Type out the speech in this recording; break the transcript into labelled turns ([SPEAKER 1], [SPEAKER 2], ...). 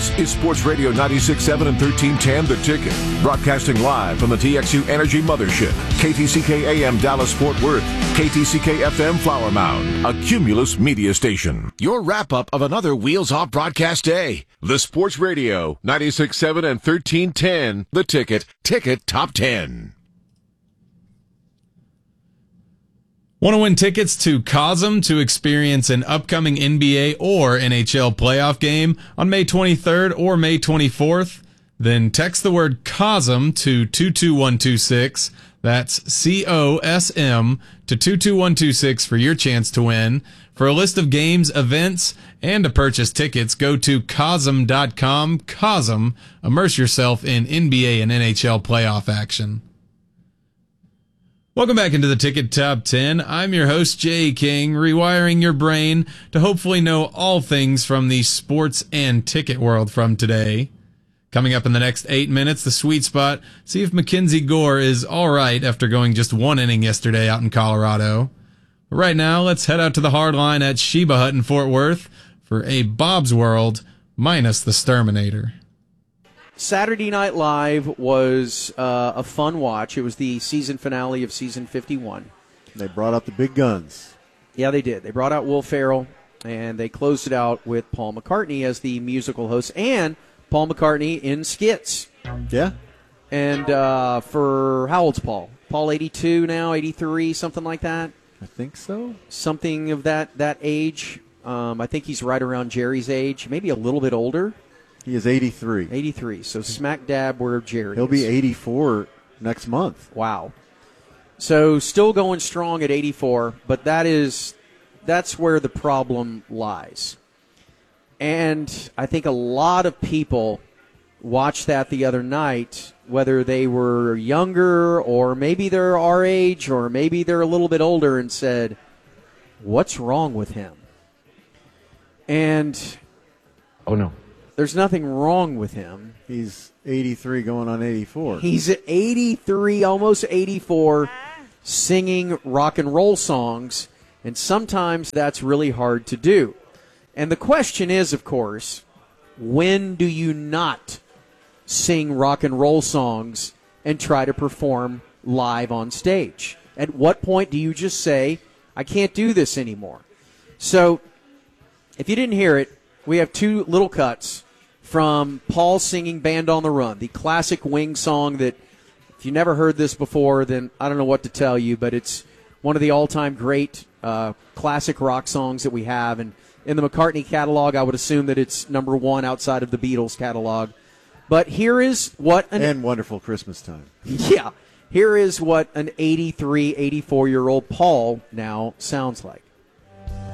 [SPEAKER 1] This is Sports Radio 96.7 and 1310 The Ticket. Broadcasting live from the TXU Energy Mothership. KTCK AM Dallas Fort Worth. KTCK FM Flower Mound. A Cumulus media station. Your wrap-up of another Wheels Off broadcast day. The Sports Radio 96.7 and 1310 The Ticket. Ticket Top 10.
[SPEAKER 2] Want to win tickets to Cosm to experience an upcoming NBA or NHL playoff game on May 23rd or May 24th? Then text the word Cosm to 22126. That's COSM to 22126 for your chance to win. For a list of games, events, and to purchase tickets, go to Cosm.com. Cosm, immerse yourself in NBA and NHL playoff action. Welcome back into the Ticket Top 10. I'm your host, Jay King, rewiring your brain to hopefully know all things from the sports and ticket world from today. Coming up in the next 8 minutes, the sweet spot, see if Mackenzie Gore is all right after going just one inning yesterday out in Colorado. But right now, let's head out to the hard line at Sheba Hut in Fort Worth for a Bob's World minus the Sterminator.
[SPEAKER 3] Saturday Night Live was a fun watch. It was the season finale of season 51.
[SPEAKER 4] They brought out the big guns.
[SPEAKER 3] Yeah, they did. They brought out Will Ferrell, and they closed it out with Paul McCartney as the musical host, and Paul McCartney in skits.
[SPEAKER 4] Yeah.
[SPEAKER 3] And for, how old's Paul? Paul 82 now, 83, something like that?
[SPEAKER 4] I think so.
[SPEAKER 3] Something of that age. I think he's right around Jerry's age, maybe a little bit older.
[SPEAKER 4] He is 83.
[SPEAKER 3] 83, so smack dab where Jerry
[SPEAKER 4] He'll
[SPEAKER 3] is.
[SPEAKER 4] be 84 next month.
[SPEAKER 3] Wow. So still going strong at 84, but that's where the problem lies. And I think a lot of people watched that the other night, whether they were younger or maybe they're our age or maybe they're a little bit older, and said, what's wrong with him? And
[SPEAKER 5] oh no.
[SPEAKER 3] There's nothing wrong with him.
[SPEAKER 4] He's 83 going on 84.
[SPEAKER 3] He's at 83, almost 84, singing rock and roll songs, and sometimes that's really hard to do. And the question is, of course, when do you not sing rock and roll songs and try to perform live on stage? At what point do you just say, I can't do this anymore? So, if you didn't hear it, we have two little cuts from Paul singing Band on the Run, the classic Wings song that, if you never heard this before, then I don't know what to tell you, but it's one of the all-time great classic rock songs that we have. And in the McCartney catalog, I would assume that it's number one outside of the Beatles catalog. But here is what...
[SPEAKER 4] and Wonderful Christmas Time.
[SPEAKER 3] Yeah. Here is what an 83, 84-year-old Paul now sounds like.